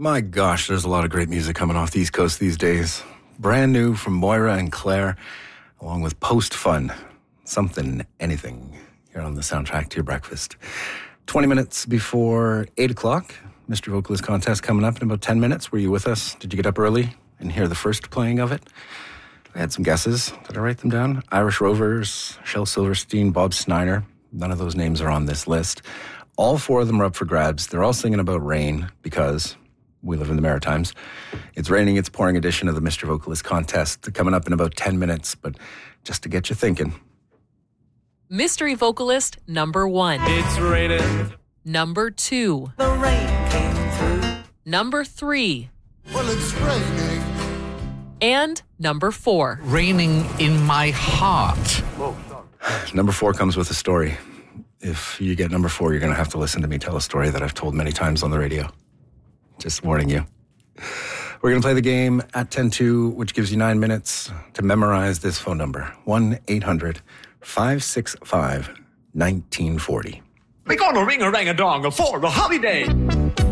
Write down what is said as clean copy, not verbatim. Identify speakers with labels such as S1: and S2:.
S1: My gosh, there's a lot of great music coming off the East Coast these days. Brand new from Moira and Claire, along with Post Fun. Something, anything, here on the soundtrack to your breakfast. 20 minutes before 8 o'clock, Mr. Vocalist Contest coming up in about 10 minutes. Were you with us? Did you get up early and hear the first playing of it? I had some guesses. Did I write them down? Irish Rovers, Shel Silverstein, Bob Snyder. None of those names are on this list. All four of them are up for grabs. They're all singing about rain because we live in the Maritimes. It's raining, it's pouring edition of the Mr. Vocalist Contest coming up in about 10 minutes, but just to get you thinking.
S2: Mystery Vocalist number 1.
S3: It's raining.
S2: Number 2.
S3: The rain came through.
S2: Number 3.
S4: Well, it's raining.
S2: And number 4.
S5: Raining in my heart.
S1: Number 4 comes with a story. If you get number 4, you're going to have to listen to me tell a story that I've told many times on the radio. Just warning you. We're going to play the game at 10-2, which gives you 9 minutes to memorize this phone number. 1-800-565-1940.
S5: We're gonna ring-a-rang-a-dong for the holiday.